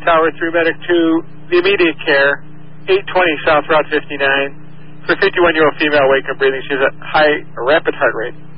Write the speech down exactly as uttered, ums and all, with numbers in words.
Tower three, Medic two, the immediate care, eight twenty South Route fifty-nine, for a fifty-one-year-old female awake and breathing. She has a high, a rapid heart rate.